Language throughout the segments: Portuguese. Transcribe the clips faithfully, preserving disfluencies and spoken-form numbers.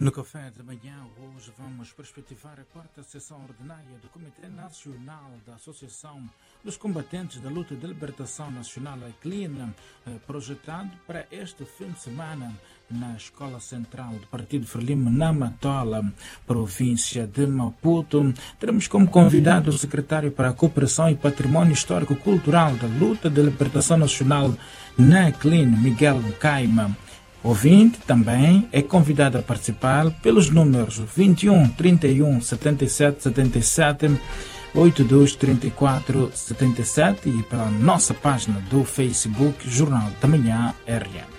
No café da manhã, hoje vamos perspectivar a quarta sessão ordinária do Comitê Nacional da Associação dos Combatentes da Luta de Libertação Nacional, a C L I N, projetado para este fim de semana na Escola Central do Partido Frelimo, na Matola, província de Maputo. Teremos como convidado o secretário para a Cooperação e Patrimônio Histórico-Cultural da Luta de Libertação Nacional na C L I N, Miguel Caima. O ouvinte também é convidado a participar pelos números vinte e um, trinta e um, setenta e sete, setenta e sete, oitenta e dois, trinta e quatro, setenta e sete e pela nossa página do Facebook Jornal da Manhã R M.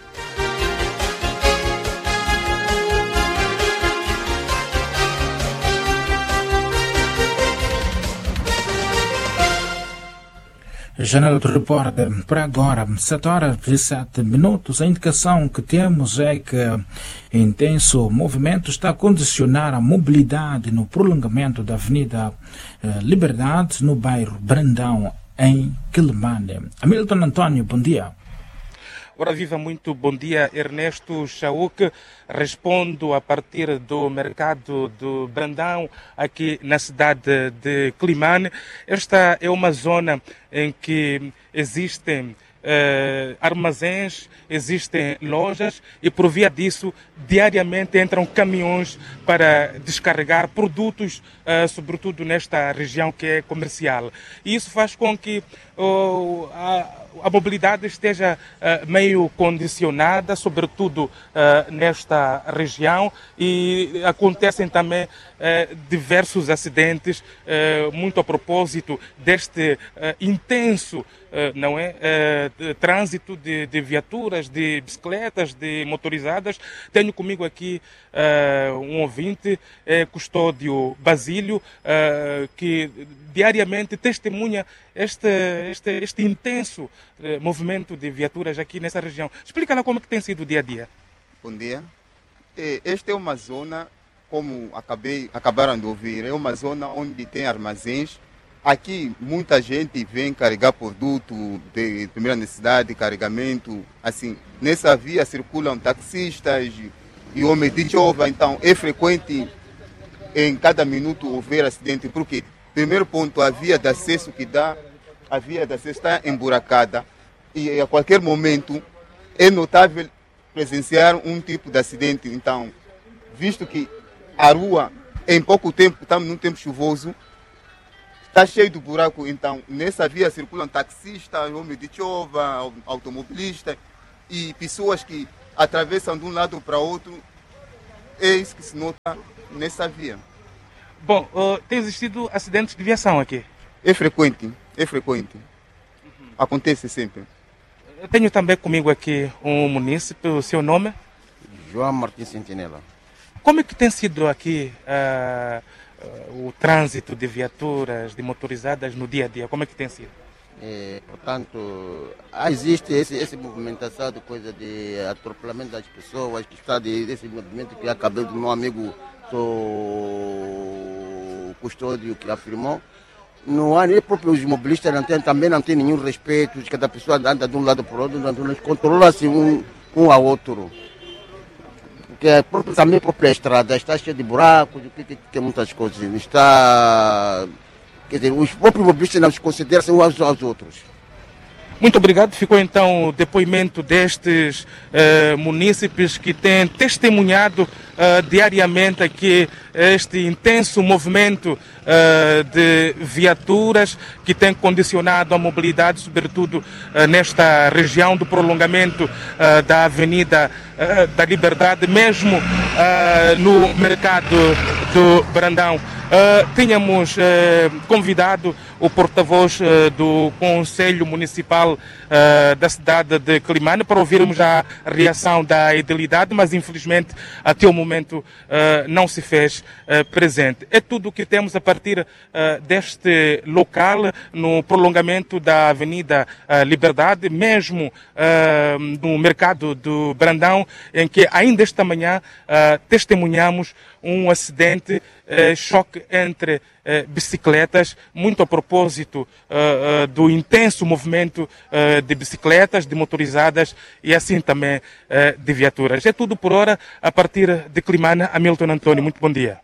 Janela do Repórter, para agora, sete horas e sete minutos. A indicação que temos é que intenso movimento está a condicionar a mobilidade no prolongamento da Avenida eh, Liberdade, no bairro Brandão, em Quelimane. Hamilton Antônio, bom dia. Ora viva, muito bom dia, Ernesto Chauk. Respondo a partir do mercado do Brandão, aqui na cidade de Quelimane. Esta é uma zona em que existem Uh, armazéns, existem lojas e por via disso diariamente entram caminhões para descarregar produtos, uh, sobretudo nesta região que é comercial. E isso faz com que uh, a, a mobilidade esteja uh, meio condicionada, sobretudo uh, nesta região, e acontecem também uh, diversos acidentes, uh, muito a propósito deste uh, intenso Uh, não é? Uh, de trânsito de, de viaturas, de bicicletas, de motorizadas. Tenho comigo aqui uh, um ouvinte, é Custódio Basílio, uh, que diariamente testemunha este, este, este intenso uh, movimento de viaturas aqui nessa região. Explica lá como é que tem sido o dia a dia. Bom dia. Esta é uma zona, como acabei, acabaram de ouvir, é uma zona onde tem armazéns. Aqui muita gente vem carregar produto de primeira necessidade, carregamento, assim. Nessa via circulam taxistas e homens de chova, então é frequente em cada minuto haver acidente, porque, primeiro ponto, a via de acesso que dá, a via de acesso está emburacada e a qualquer momento é notável presenciar um tipo de acidente. Então, visto que a rua, em pouco tempo, estamos num tempo chuvoso, está cheio de buraco, então nessa via circulam taxistas, homens de chova, automobilistas e pessoas que atravessam de um lado para outro. É isso que se nota nessa via. Bom, uh, tem existido acidentes de viação aqui? É frequente, é frequente. Uhum. Acontece sempre. Eu tenho também comigo aqui um munícipe, o seu nome? João Martins Sentinela. Como é que tem sido aqui uh, o trânsito de viaturas, de motorizadas no dia a dia? Como é que tem sido? É, portanto, existe esse, esse movimentação de coisa de atropelamento das pessoas, que está de, desse movimento que acabou do meu amigo o Custódio que afirmou. Não há nem próprios mobilistas, não tem, também não tem nenhum respeito, cada pessoa anda de um lado para o outro, controla-se um, um ao outro. Porque a própria, também a própria estrada está cheia de buracos, tem, tem muitas coisas. Está, quer dizer, os próprios mobilistas não se consideram uns aos outros. Muito obrigado. Ficou então o depoimento destes uh, munícipes que têm testemunhado uh, diariamente aqui este intenso movimento uh, de viaturas que tem condicionado a mobilidade, sobretudo uh, nesta região do prolongamento uh, da Avenida uh, da Liberdade, mesmo uh, no mercado do Brandão. Uh, tínhamos uh, convidado o porta-voz uh, do Conselho Municipal uh, da cidade de Quelimane para ouvirmos a reação da edilidade, mas infelizmente até o momento uh, não se fez uh, presente. É tudo o que temos a partir uh, deste local, no prolongamento da Avenida uh, Liberdade, mesmo uh, no mercado do Brandão, em que ainda esta manhã uh, testemunhamos um acidente, uh, choque entre eh, bicicletas, muito a propósito eh, eh, do intenso movimento eh, de bicicletas, de motorizadas e assim também eh, de viaturas. É tudo por hora, a partir de Climane. Hamilton Antônio, muito bom dia.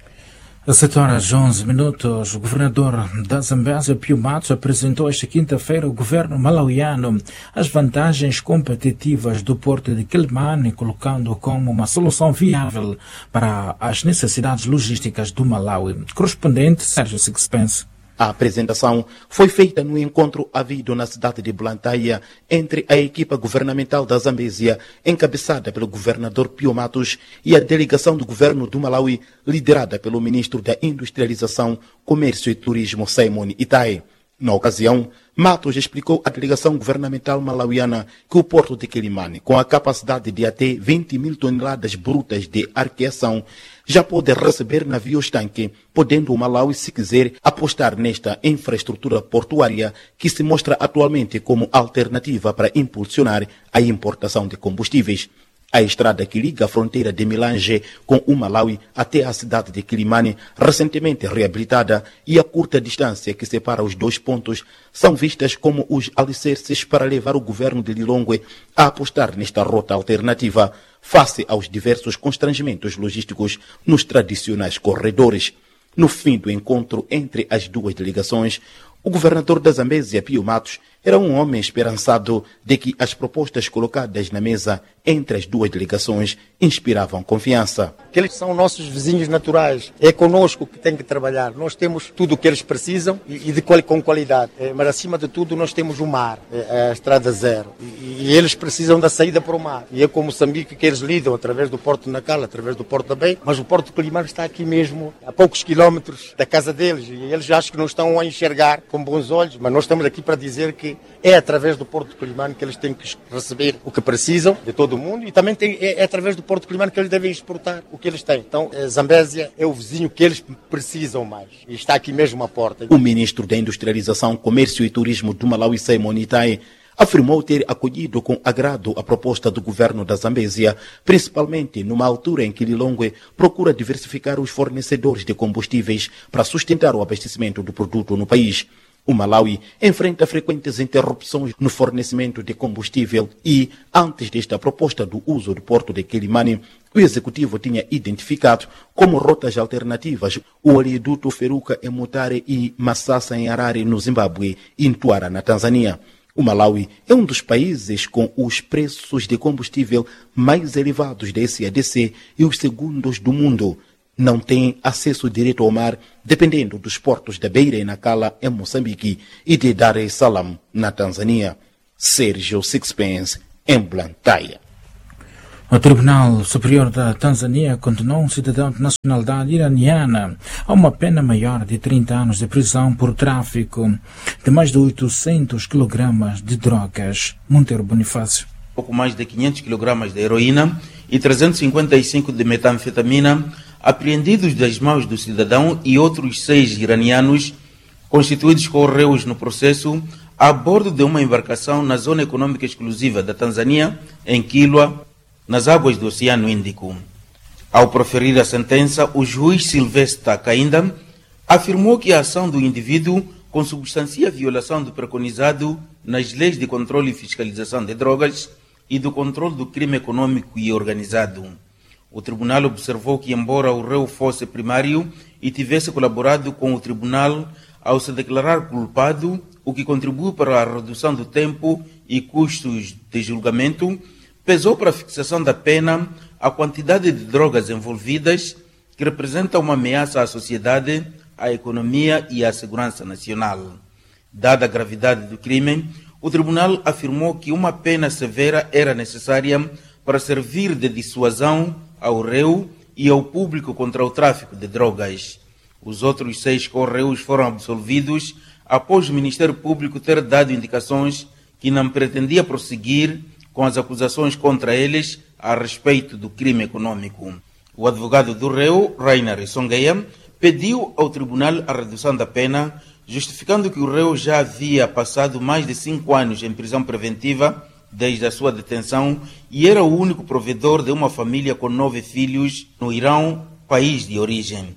Às sete horas e onze minutos, o governador da Zambésia, Pio Matos, apresentou esta quinta-feira ao governo malauiano as vantagens competitivas do porto de Quelimane, colocando como uma solução viável para as necessidades logísticas do Malawi. Correspondente Sérgio Sixpence. A apresentação foi feita no encontro havido na cidade de Blantyre entre a equipa governamental da Zambésia, encabeçada pelo governador Pio Matos, e a delegação do governo do Malawi, liderada pelo ministro da Industrialização, Comércio e Turismo, Simon Itai. Na ocasião, Matos explicou à delegação governamental malauiana que o porto de Quelimane, com a capacidade de até vinte mil toneladas brutas de arqueação, já pode receber navios-tanque, podendo o Malawi, se quiser, apostar nesta infraestrutura portuária que se mostra atualmente como alternativa para impulsionar a importação de combustíveis. A estrada que liga a fronteira de Milange com o Malawi até a cidade de Quelimane, recentemente reabilitada, e a curta distância que separa os dois pontos, são vistas como os alicerces para levar o governo de Lilongwe a apostar nesta rota alternativa, face aos diversos constrangimentos logísticos nos tradicionais corredores. No fim do encontro entre as duas delegações, o governador da Zambésia, Pio Matos, era um homem esperançado de que as propostas colocadas na mesa entre as duas delegações inspiravam confiança. Eles são nossos vizinhos naturais, é conosco que tem que trabalhar. Nós temos tudo o que eles precisam e de qual, com qualidade, é, mas acima de tudo nós temos o mar, é, a estrada zero, e, e eles precisam da saída para o mar. E é com Moçambique que eles lidam, através do Porto de Nacala, através do Porto da Beira, mas o Porto de Quelimane está aqui mesmo, a poucos quilómetros da casa deles, e eles acham que não estão a enxergar com bons olhos, mas nós estamos aqui para dizer que é através do Porto de Quelimane que eles têm que receber o que precisam de todo o mundo, e também tem, é, é através do Porto de Quelimane que eles devem exportar o que eles têm. Então, a Zambésia é o vizinho que eles precisam mais, e está aqui mesmo à porta. O ministro da Industrialização, Comércio e Turismo do Malawi, Simon Itai, afirmou ter acolhido com agrado a proposta do governo da Zambésia, principalmente numa altura em que Lilongwe procura diversificar os fornecedores de combustíveis para sustentar o abastecimento do produto no país. O Malawi enfrenta frequentes interrupções no fornecimento de combustível e, antes desta proposta do uso do porto de Quelimane, o executivo tinha identificado como rotas alternativas o oleoduto Feruca em Mutare e Masasa em Harare, no Zimbábue, e Ntuara, na Tanzânia. O Malawi é um dos países com os preços de combustível mais elevados da S A D C e os segundos do mundo. Não tem acesso direto ao mar, dependendo dos portos da Beira e Nacala, em Moçambique, e de Dar es Salaam, na Tanzânia. Sérgio Sixpence, em Blantyre. O Tribunal Superior da Tanzânia condenou um cidadão de nacionalidade iraniana a uma pena maior de trinta anos de prisão por tráfico de mais de oitocentos quilogramas de drogas. Monteiro Bonifácio. Pouco mais de quinhentos quilogramas de heroína e trezentos e cinquenta e cinco de metanfetamina apreendidos das mãos do cidadão e outros seis iranianos constituídos como réus no processo a bordo de uma embarcação na Zona Econômica Exclusiva da Tanzânia, em Kilwa, nas águas do Oceano Índico. Ao proferir a sentença, o juiz Silvestre Kainda afirmou que a ação do indivíduo consubstancia a violação do preconizado nas leis de controle e fiscalização de drogas e do controle do crime econômico e organizado. O tribunal observou que, embora o réu fosse primário e tivesse colaborado com o tribunal ao se declarar culpado, o que contribuiu para a redução do tempo e custos de julgamento, pesou para a fixação da pena a quantidade de drogas envolvidas, que representa uma ameaça à sociedade, à economia e à segurança nacional. Dada a gravidade do crime, o tribunal afirmou que uma pena severa era necessária para servir de dissuasão ao réu e ao público contra o tráfico de drogas. Os outros seis co-réus foram absolvidos após o Ministério Público ter dado indicações que não pretendia prosseguir com as acusações contra eles a respeito do crime econômico. O advogado do réu, Rainer Songeia, pediu ao tribunal a redução da pena, justificando que o réu já havia passado mais de cinco anos em prisão preventiva desde a sua detenção e era o único provedor de uma família com nove filhos no Irão, país de origem.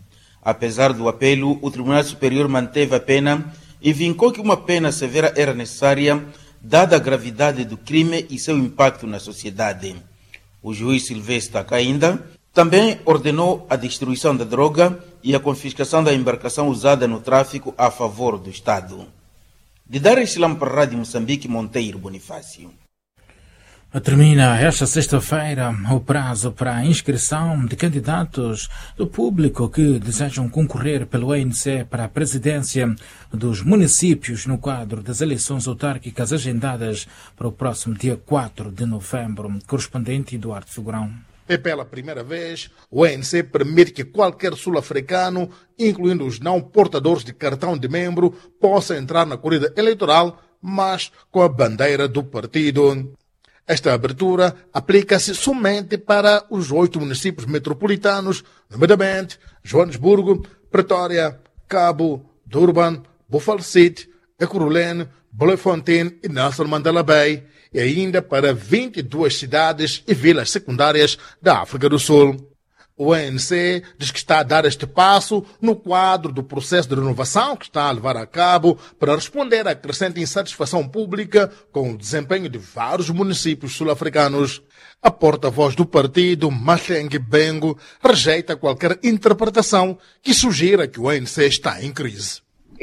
Apesar do apelo, o Tribunal Superior manteve a pena e vincou que uma pena severa era necessária, dada a gravidade do crime e seu impacto na sociedade. O juiz Silvestre Akainda também ordenou a destruição da droga e a confiscação da embarcação usada no tráfico a favor do Estado. De Dar Islam para a Rádio Moçambique, Monteiro Bonifácio. Termina esta sexta-feira o prazo para a inscrição de candidatos do público que desejam concorrer pelo A N C para a presidência dos municípios no quadro das eleições autárquicas agendadas para o próximo dia quatro de novembro. Correspondente Eduardo Figurão. E pela primeira vez, o A N C permite que qualquer sul-africano, incluindo os não portadores de cartão de membro, possa entrar na corrida eleitoral, mas com a bandeira do partido. Esta abertura aplica-se somente para os oito municípios metropolitanos, nomeadamente Joanesburgo, Pretória, Cabo, Durban, Buffalo City, Ekurhuleni, Bloemfontein e Nelson Mandela Bay, e ainda para vinte e duas cidades e vilas secundárias da África do Sul. O A N C diz que está a dar este passo no quadro do processo de renovação que está a levar a cabo para responder à crescente insatisfação pública com o desempenho de vários municípios sul-africanos. A porta-voz do partido, Mahlengi Bengo, rejeita qualquer interpretação que sugira que o A N C está em crise.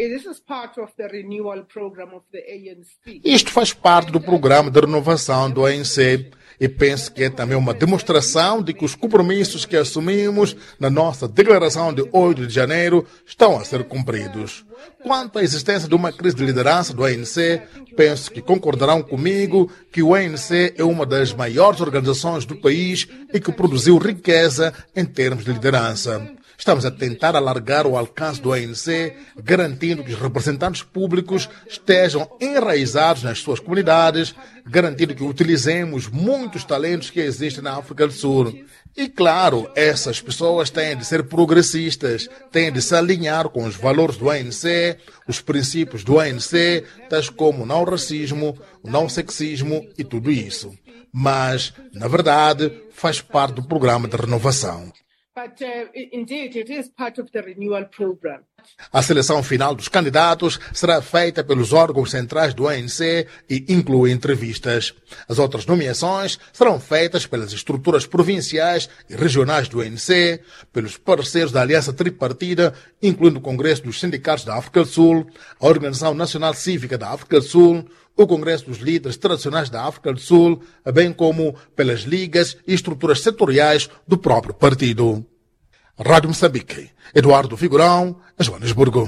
Isto faz parte do programa de renovação do A N C e penso que é também uma demonstração de que os compromissos que assumimos na nossa declaração de oito de janeiro estão a ser cumpridos. Quanto à existência de uma crise de liderança do A N C, penso que concordarão comigo que o A N C é uma das maiores organizações do país e que produziu riqueza em termos de liderança. Estamos a tentar alargar o alcance do A N C, garantindo que os representantes públicos estejam enraizados nas suas comunidades, garantindo que utilizemos muitos talentos que existem na África do Sul. E, claro, essas pessoas têm de ser progressistas, têm de se alinhar com os valores do A N C, os princípios do A N C, tais como o não racismo, o não sexismo e tudo isso. Mas, na verdade, faz parte do programa de renovação. But uh, indeed, it is part of the renewal program. A seleção final dos candidatos será feita pelos órgãos centrais do A N C e inclui entrevistas. As outras nomeações serão feitas pelas estruturas provinciais e regionais do A N C, pelos parceiros da Aliança Tripartida, incluindo o Congresso dos Sindicatos da África do Sul, a Organização Nacional Cívica da África do Sul, o Congresso dos Líderes Tradicionais da África do Sul, bem como pelas ligas e estruturas setoriais do próprio partido. Rádio Moçambique, Eduardo Figurão, Joanesburgo.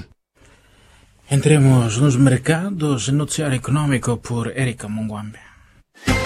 Entremos nos mercados, noticiário econômico por Érica Mungwambe.